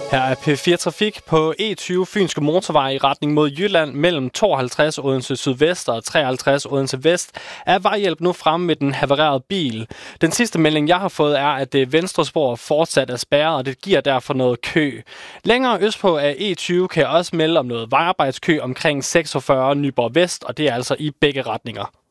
Her er P4 Trafik på E20 Fynske Motorvej i retning mod Jylland mellem 52 Odense Sydvest og 53 Odense Vest er vejhjælp nu fremme med den havererede bil. Den sidste melding, jeg har fået, er, at det venstre spor fortsat er spærret, og det giver derfor noget kø. Længere østpå af E20 kan jeg også melde om noget vejarbejdskø omkring 46 Nyborg Vest, og det er altså i begge retninger.